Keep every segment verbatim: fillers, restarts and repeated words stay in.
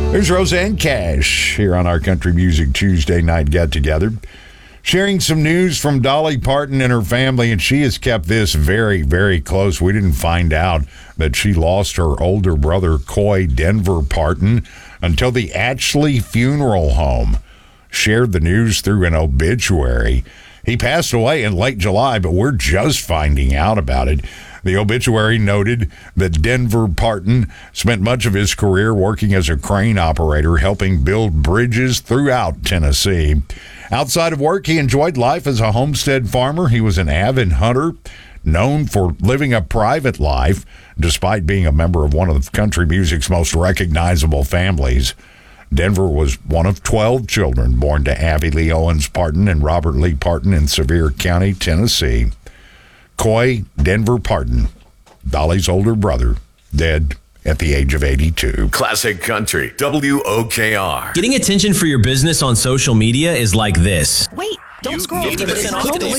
There's Roseanne Cash here on our Country Music Tuesday night get-together, sharing some news from Dolly Parton and her family, and she has kept this very, very close. We didn't find out that she lost her older brother, Coy Denver Parton, until the Ashley Funeral Home shared the news through an obituary. He passed away in late July, but we're just finding out about it. The obituary noted that Denver Parton spent much of his career working as a crane operator, helping build bridges throughout Tennessee. Outside of work, he enjoyed life as a homestead farmer. He was an avid hunter, known for living a private life, despite being a member of one of country music's most recognizable families. Denver was one of twelve children born to Abby Lee Owens Parton and Robert Lee Parton in Sevier County, Tennessee. Coy Denver Parton, Dolly's older brother, dead at the age of eighty-two. Classic Country, W O K R. Getting attention for your business on social media is like this. Wait, don't You scroll. gave it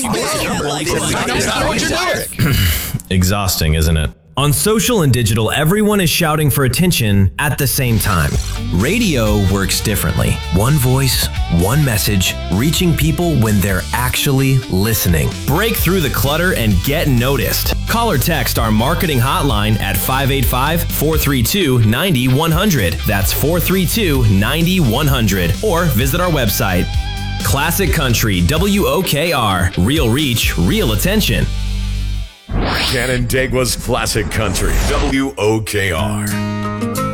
Exhausting, isn't it? On social and digital, everyone is shouting for attention at the same time. Radio works differently. One voice, one message, reaching people when they're actually listening. Break through the clutter and get noticed. Call or text our marketing hotline at five eight five, four three two, nine one zero zero. That's four three two, nine one zero zero. Or visit our website. Classic Country, W O K R. Real reach, real attention. Canandaigua's Classic Country, W O K R.